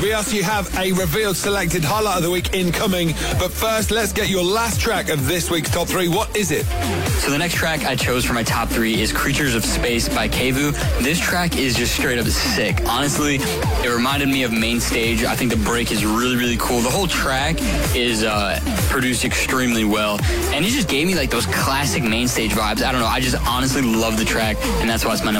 We also have a revealed selected highlight of the week incoming. But first, let's get your last track of this week's Top 3. What is it? So the next track I chose for my top 3 is Creatures of Space by Kevu. This track is just straight up sick. Honestly, it reminded me of Main Stage. I think the break is really, really cool. The whole track is produced extremely well. And it just gave me like those classic Main Stage vibes. I don't know. I just honestly love the track, and that's why it's my number